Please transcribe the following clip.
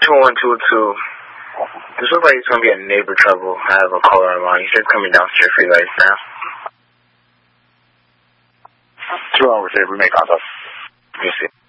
12122. This looks like it's going to be a neighbor trouble. I have a caller on line. He said coming downstairs for you guys now. 2 hours here. We make contact. You see.